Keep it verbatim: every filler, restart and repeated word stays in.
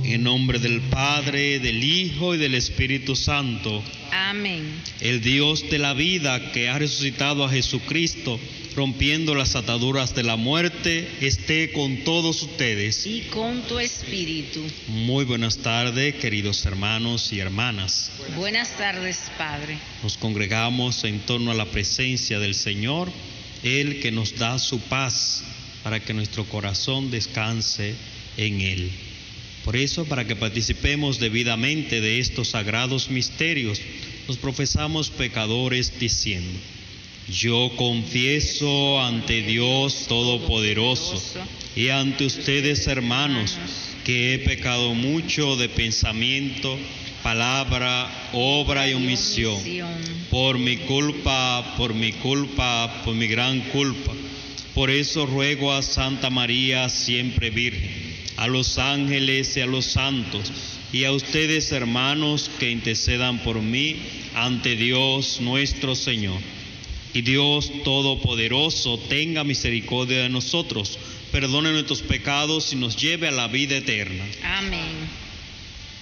En nombre del Padre, del Hijo y del Espíritu Santo. Amén. El Dios de la vida, que ha resucitado a Jesucristo, rompiendo las ataduras de la muerte, esté con todos ustedes. Y con tu espíritu. Muy buenas tardes, queridos hermanos y hermanas. Buenas tardes, Padre. Nos congregamos en torno a la presencia del Señor, Él que nos da su paz para que nuestro corazón descanse en Él. Por eso, para que participemos debidamente de estos sagrados misterios, nos profesamos pecadores diciendo: yo confieso ante Dios Todopoderoso y ante ustedes, hermanos, que he pecado mucho de pensamiento, palabra, obra y omisión, por mi culpa, por mi culpa, por mi gran culpa. Por eso ruego a Santa María, siempre Virgen, a los ángeles y a los santos, y a ustedes, hermanos, que intercedan por mí ante Dios nuestro Señor. Y Dios Todopoderoso tenga misericordia de nosotros, perdone nuestros pecados y nos lleve a la vida eterna. Amén.